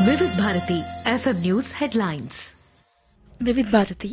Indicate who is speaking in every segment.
Speaker 1: వివిధ Bharati FM news headlines.
Speaker 2: వివిధ Bharati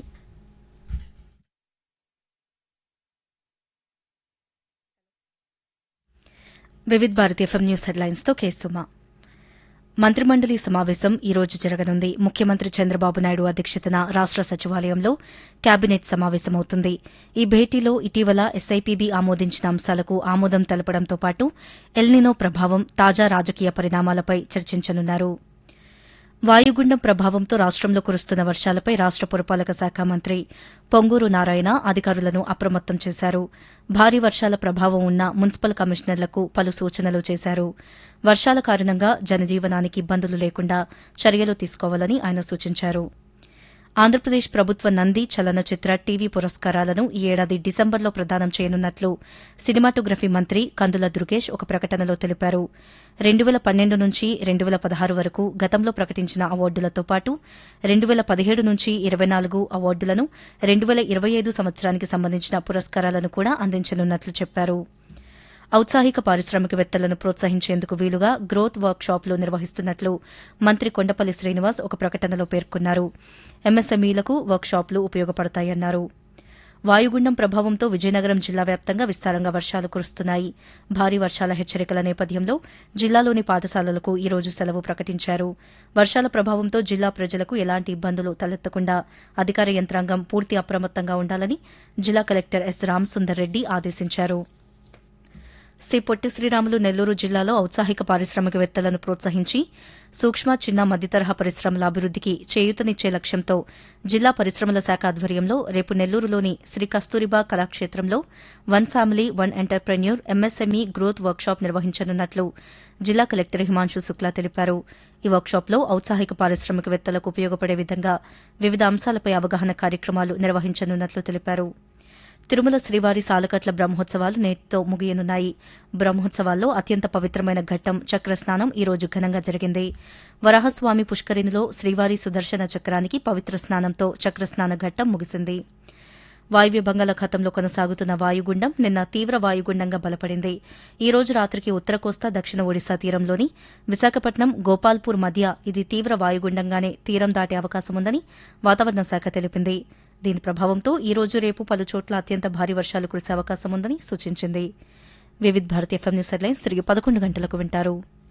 Speaker 2: FM news headlines తో కేసుమా. మంత్రిమండలి సమావేశం ఈ రోజు జరగనుంది. ముఖ్యమంత్రి చంద్రబాబు నాయుడు అధ్యక్షతన రాష్ట సచివాలయంలో కేబినెట్ సమావేశమవుతుంది. ఈ భేటీలో ఇటీవల ఎస్ఐపీబీ ఆమోదించిన అంశాలకు ఆమోదం తెలపడంతో పాటు ఎల్నినో ప్రభావం, తాజా రాజకీయ పరిణామాలపై చర్చించనున్నారు. వాయుగుండం ప్రభావంతో రాష్టంలో కురుస్తున్న వర్షాలపై రాష్ట పురపాలక శాఖ మంత్రి పొంగూరు నారాయణ అధికారులను అప్రమత్తం చేశారు. భారీ వర్షాల ప్రభావం ఉన్న మున్సిపల్ కమిషనర్లకు పలు సూచనలు చేశారు. వర్షాల కారణంగా జనజీవనానికి ఇబ్బందులు లేకుండా చర్యలు తీసుకోవాలని ఆయన సూచించారు. ఆంధ్రప్రదేశ్ ప్రభుత్వ నంది చలనచిత్ర టీవీ పురస్కారాలను ఈ ఏడాది డిసెంబర్లో ప్రదానం చేయనున్నట్లు సినిమాటోగ్రఫీ మంత్రి కందుల దుర్గేష్ ఒక ప్రకటనలో తెలిపారు. 2012 నుంచి 2016 వరకు గతంలో ప్రకటించిన అవార్డులతో పాటు 2017 నుంచి 24 అవార్డులను 2025 సంవత్సరానికి సంబంధించిన పురస్కారాలను కూడా అందించనున్నట్లు చెప్పారు. ఔత్సాహిక పారిశ్రామికవేత్తలను ప్రోత్సహించేందుకు వీలుగా గ్రోత్ వర్క్ షాపులు నిర్వహిస్తున్నట్లు మంత్రి కొండపల్లి శ్రీనివాస్ ఒక ప్రకటనలో పేర్కొన్నారు. ఎంఎస్ఎంఈలకు వర్క్ షాపులు ఉపయోగపడతాయన్నారు. వాయుగుండం ప్రభావంతో విజయనగరం జిల్లా వ్యాప్తంగా విస్తారంగా వర్షాలు కురుస్తున్నాయి. భారీ వర్షాల హెచ్చరికల నేపథ్యంలో జిల్లాలోని పాఠశాలలకు ఈ రోజు సెలవు ప్రకటించారు. వర్షాల ప్రభావంతో జిల్లా ప్రజలకు ఎలాంటి ఇబ్బందులు తలెత్తకుండా అధికార యంత్రాంగం పూర్తి అప్రమత్తంగా ఉండాలని జిల్లా కలెక్టర్ ఎస్ రామసుందర్ రెడ్డి ఆదేశించారు. శ్రీ పొట్టి శ్రీరాములు నెల్లూరు జిల్లాలో ఔత్సాహిక పారిశ్రామికవేత్తలను ప్రోత్సహించి సూక్ష్మ, చిన్న, మధ్యతరహా పరిశ్రమల అభివృద్దికి చేయూతనిచ్చే లక్ష్యంతో జిల్లా పరిశ్రమల శాఖ ఆధ్వర్యంలో రేపు నెల్లూరులోని శ్రీ కస్తూరిబా కళాక్షేత్రంలో one family one entrepreneur MSME growth workshop నిర్వహించనున్నట్లు జిల్లా కలెక్టర్ హిమాంశు శుక్లా తెలిపారు. ఈ వర్క్షాప్లో ఔత్సాహిక పారిశ్రామికవేత్తలకు ఉపయోగపడే విధంగా వివిధ అంశాలపై అవగాహన కార్యక్రమాలు నిర్వహించనున్నట్లు తెలిపారు. తిరుమల శ్రీవారి సాలకట్ల బ్రహ్మోత్సవాలు నేటితో ముగియనున్నాయి. బ్రహ్మోత్సవాల్లో అత్యంత పవిత్రమైన ఘట్టం చక్రస్నానం ఈ రోజు ఘనంగా జరిగింది. వరాహస్వామి పుష్కరిణిలో శ్రీవారి సుదర్శన చక్రానికి పవిత్ర స్నానంతో చక్రస్నాన ఘట్టం ముగిసింది. వాయువ్య బంగాళాఖాతంలో కొనసాగుతున్న వాయుగుండం నిన్న తీవ్ర వాయుగుండంగా బలపడింది. ఈ రోజు రాత్రికి ఉత్తర కోస్తా, దక్షిణ ఒడిశా తీరంలోని విశాఖపట్నం, గోపాల్పూర్ మధ్య ఇది తీవ్ర వాయుగుండంగానే తీరం దాటే అవకాశముందని వాతావరణ శాఖ తెలిపింది. దీని ప్రభావంతో ఈ రోజు, రేపు పలుచోట్ల అత్యంత భారీ వర్షాలు కురిసే అవకాశముందని సూచించింది. వివిధ భారతి ఎఫ్ఎం న్యూస్ హెడ్లైన్స్ తిరిగి 11 గంటలకు వింటారు.